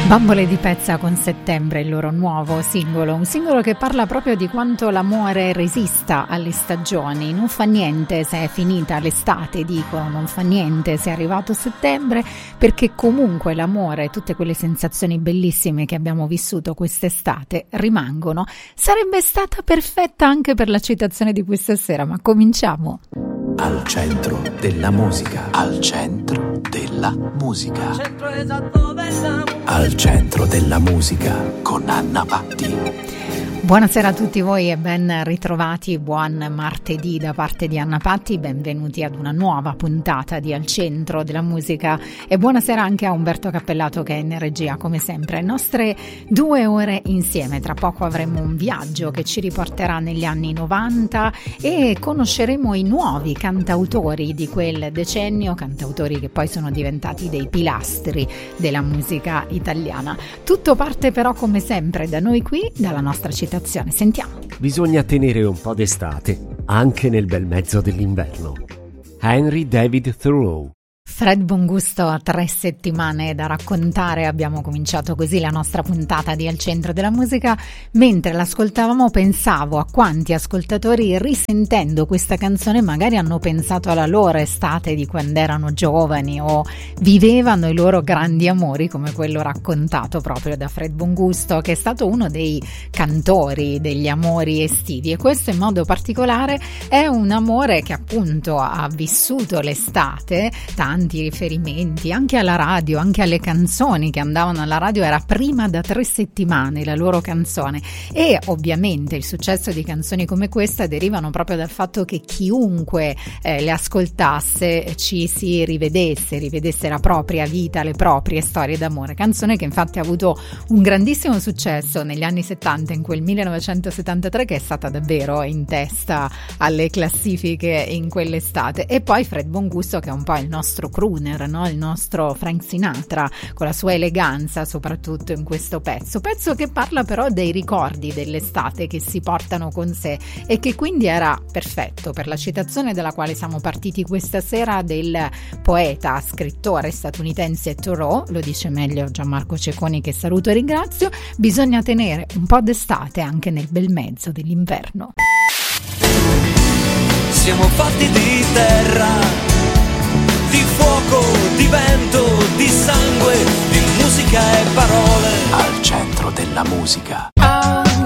Bambole di Pezza con Settembre, il loro nuovo singolo, un singolo che parla proprio di quanto l'amore resista alle stagioni. Non fa niente se è finita l'estate, dicono, non fa niente se è arrivato settembre, perché comunque l'amore e tutte quelle sensazioni bellissime che abbiamo vissuto quest'estate rimangono. Sarebbe stata perfetta anche per la citazione di questa sera, ma cominciamo. Al centro della musica, al centro della musica, al centro della musica con Anna Patti. Buonasera a tutti voi e ben ritrovati, buon martedì da parte di Anna Patti, benvenuti ad una nuova puntata di Al Centro della Musica e buonasera anche a Umberto Cappellato che è in regia come sempre. Nostre 2 ore insieme, tra poco avremo un viaggio che ci riporterà negli anni 90 e conosceremo i nuovi cantautori di quel decennio, cantautori che poi sono diventati dei pilastri della musica italiana. Tutto parte però come sempre da noi qui, dalla nostra città. Sentiamo. Bisogna tenere un po' d'estate, anche nel bel mezzo dell'inverno. Henry David Thoreau. Fred Bongusto ha 3 settimane da raccontare, abbiamo cominciato così la nostra puntata di Al Centro della Musica. Mentre l'ascoltavamo pensavo a quanti ascoltatori risentendo questa canzone magari hanno pensato alla loro estate di quando erano giovani o vivevano i loro grandi amori come quello raccontato proprio da Fred Bongusto, che è stato uno dei cantori degli amori estivi, e questo in modo particolare è un amore che appunto ha vissuto l'estate. Tanti riferimenti anche alla radio, anche alle canzoni che andavano alla radio, era prima da 3 settimane la loro canzone, e ovviamente il successo di canzoni come questa derivano proprio dal fatto che chiunque le ascoltasse ci si rivedesse la propria vita, le proprie storie d'amore. Canzone che infatti ha avuto un grandissimo successo negli anni 70, in quel 1973 che è stata davvero in testa alle classifiche in quell'estate. E poi Fred Bongusto, che è un po' il nostro crooner, no? Il nostro Frank Sinatra, con la sua eleganza soprattutto in questo pezzo che parla però dei ricordi dell'estate che si portano con sé e che quindi era perfetto per la citazione dalla quale siamo partiti questa sera, del poeta, scrittore statunitense Thoreau. Lo dice meglio Gianmarco Cecconi, che saluto e ringrazio. Bisogna tenere un po' d'estate anche nel bel mezzo dell'inverno. Siamo fatti di terra, di fuoco, di vento, di sangue, di musica e parole. Al centro della musica.